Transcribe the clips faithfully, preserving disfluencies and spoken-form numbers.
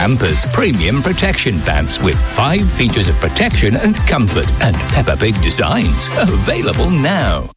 Pampers Premium Protection Pants with five features of protection and comfort and Peppa Pig designs. Available now.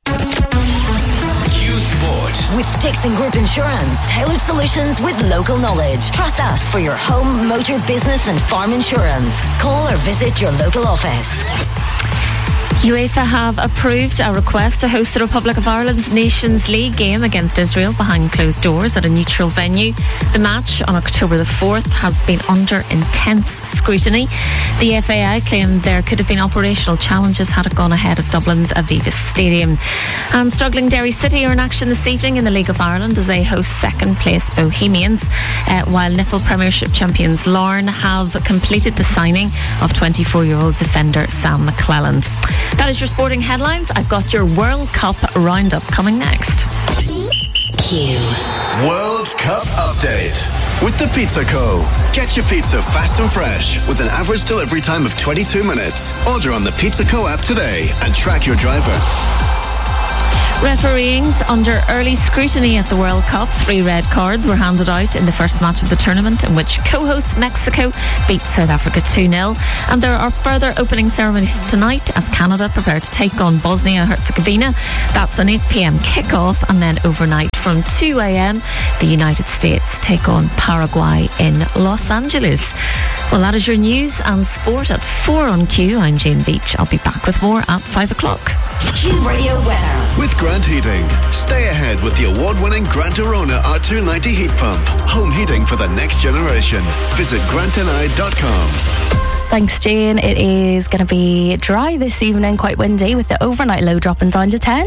With Dixon Group Insurance, tailored solutions with local knowledge. Trust us for your home, motor, business and farm insurance. Call or visit your local office. UEFA have approved a request to host the Republic of Ireland's Nations League game against Israel behind closed doors at a neutral venue. The match on October the fourth has been under intense scrutiny. The F A I claimed there could have been operational challenges had it gone ahead at Dublin's Aviva Stadium. And struggling Derry City are in action this evening in the League of Ireland as they host second place Bohemians, uh, while N I F L Premiership champions Larne have completed the signing of twenty-four-year-old defender Sam McClelland. That is your sporting headlines. I've got your World Cup roundup coming next. Q. World Cup update with the Pizza Co. Get your pizza fast and fresh with an average delivery time of twenty-two minutes. Order on the Pizza Co app today and track your driver. Refereeing's under early scrutiny at the World Cup. Three red cards were handed out in the first match of the tournament, in which co-host Mexico beat South Africa two nil. And there are further opening ceremonies tonight as Canada prepare to take on Bosnia-Herzegovina. That's an eight p.m. kickoff, and then overnight from two a.m. the United States take on Paraguay in Los Angeles. Well, that is your news and sport at four on Q. I'm Jane Veach. I'll be back with more at five o'clock. Q Radio weather. With Grant Heating. Stay ahead with the award-winning Grant Arona R two ninety heat pump. Home heating for the next generation. Visit grant n i dot com. Thanks, Jane. It is going to be dry this evening, quite windy, with the overnight low dropping down to ten.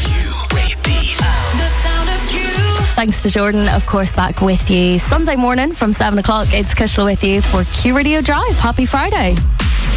Thanks to Jordan, of course, back with you Sunday morning from seven o'clock. It's Kushla with you for Q Radio Drive. Happy Friday.